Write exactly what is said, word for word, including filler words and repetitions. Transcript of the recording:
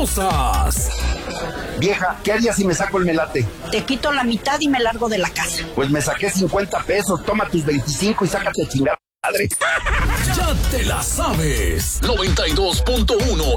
engañosas. Vieja, ¿qué harías si me saco el melate? Te quito la mitad y me largo de la casa. Pues me saqué cincuenta pesos, toma tus veinticinco y sácate a chingar, madre. Ya te la sabes. noventa y dos punto uno